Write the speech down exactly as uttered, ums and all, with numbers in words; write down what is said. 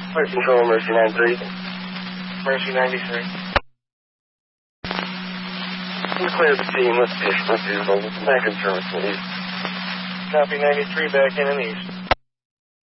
Flight Control, Mercy ninety-three. Mercy ninety-three. We'll clear the team. Let's push. Let's do the back in service, please. Copy ninety-three, back in and east.